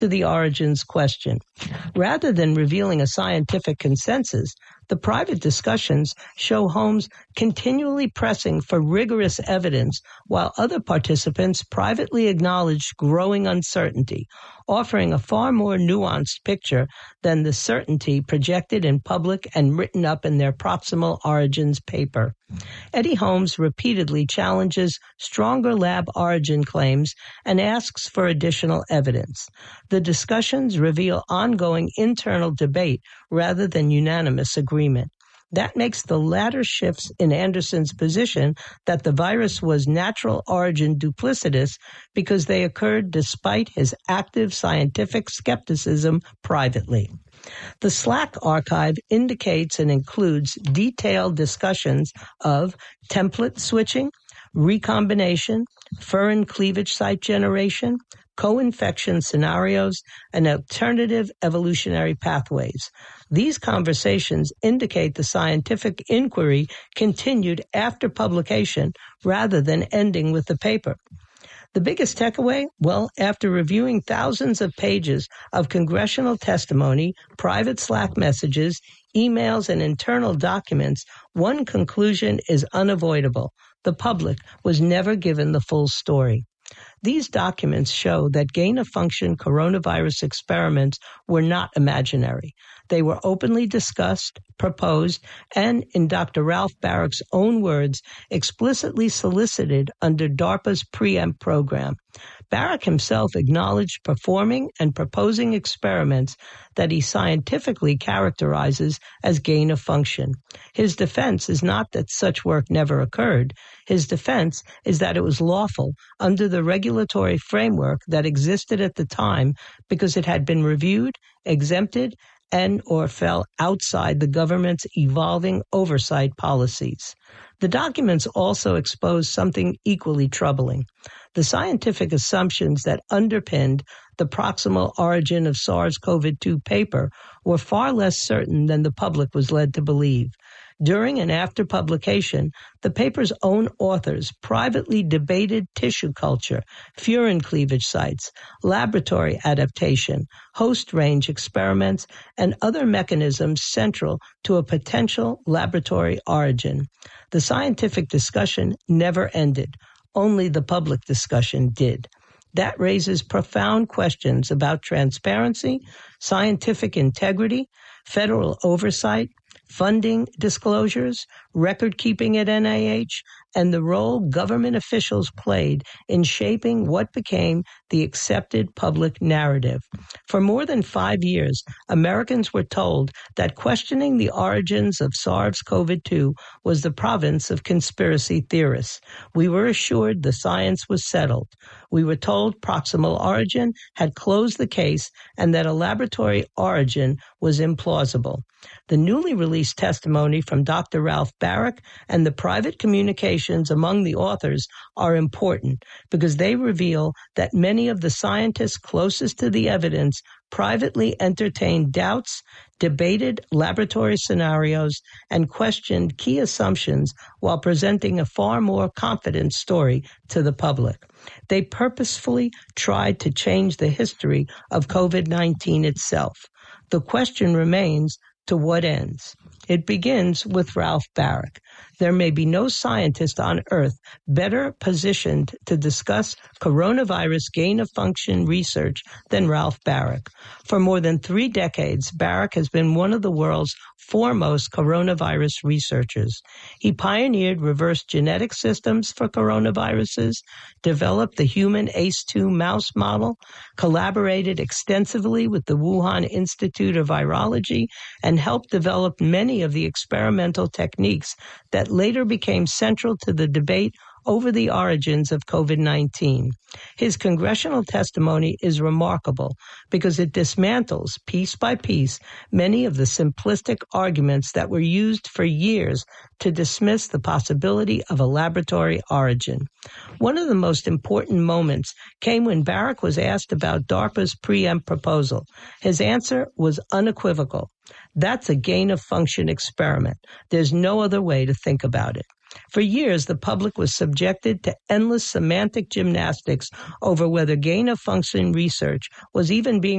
to the origins question. Rather than revealing a scientific consensus, the private discussions show Holmes continually pressing for rigorous evidence while other participants privately acknowledged growing uncertainty, offering a far more nuanced picture than the certainty projected in public and written up in their Proximal Origins paper. Eddie Holmes repeatedly challenges stronger lab origin claims and asks for additional evidence. The discussions reveal ongoing internal debate rather than unanimous agreement. That makes the latter shifts in Anderson's position that the virus was natural origin duplicitous because they occurred despite his active scientific skepticism privately. The SLAC archive indicates and includes detailed discussions of template switching, recombination, furin cleavage site generation, co-infection scenarios, and alternative evolutionary pathways. These conversations indicate the scientific inquiry continued after publication rather than ending with the paper. The biggest takeaway? Well, after reviewing thousands of pages of congressional testimony, private Slack messages, emails, and internal documents, one conclusion is unavoidable. The public was never given the full story. These documents show that gain-of-function coronavirus experiments were not imaginary. They were openly discussed, proposed, and, in Dr. Ralph Barrick's own words, explicitly solicited under DARPA's PREEMPT program. Barrick himself acknowledged performing and proposing experiments that he scientifically characterizes as gain-of-function. His defense is not that such work never occurred. His defense is that it was lawful under the regulatory framework that existed at the time because it had been reviewed, exempted, and or fell outside the government's evolving oversight policies. The documents also expose something equally troubling. The scientific assumptions that underpinned the proximal origin of SARS-CoV-2 paper were far less certain than the public was led to believe. During and after publication, the paper's own authors privately debated tissue culture, furin cleavage sites, laboratory adaptation, host range experiments, and other mechanisms central to a potential laboratory origin. The scientific discussion never ended. Only the public discussion did. That raises profound questions about transparency, scientific integrity, federal oversight, funding disclosures, record-keeping at NIH, and the role government officials played in shaping what became the accepted public narrative. For more than 5 years, Americans were told that questioning the origins of SARS-CoV-2 was the province of conspiracy theorists. We were assured the science was settled. We were told proximal origin had closed the case and that a laboratory origin was implausible. The newly released testimony from Dr. Ralph Barrick and the private communications among the authors are important because they reveal that many of the scientists closest to the evidence privately entertained doubts, debated laboratory scenarios, and questioned key assumptions while presenting a far more confident story to the public. They purposefully tried to change the history of COVID-19 itself. The question remains, to what ends? It begins with Ralph Barrick. There may be no scientist on Earth better positioned to discuss coronavirus gain-of-function research than Ralph Barrick. For more than 3 decades, Barrick has been one of the world's foremost coronavirus researchers. He pioneered reverse genetic systems for coronaviruses, developed the human ACE2 mouse model, collaborated extensively with the Wuhan Institute of Virology, and helped develop many of the experimental techniques that later became central to the debate over the origins of COVID-19. His congressional testimony is remarkable because it dismantles, piece by piece, many of the simplistic arguments that were used for years to dismiss the possibility of a laboratory origin. One of the most important moments came when Barrick was asked about DARPA's PREEMPT proposal. His answer was unequivocal. That's a gain-of-function experiment. There's no other way to think about it. For years, the public was subjected to endless semantic gymnastics over whether gain-of-function research was even being